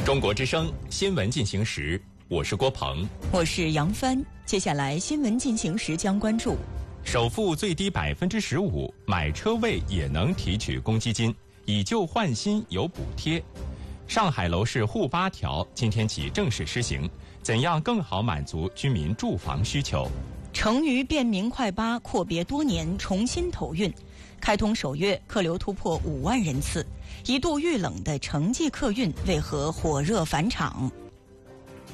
中国之声新闻进行时，我是郭鹏， 我是杨帆。接下来新闻进行时将关注： 首付最低15%，买车位也能提取公积金，以旧换新有补贴。上海楼市沪8条今天起正式施行，怎样更好满足居民住房需求？ 成渝便民快8阔别多年重新投运，开通首月客流突破5万人次，一度遇冷的城际客运为何火热返场？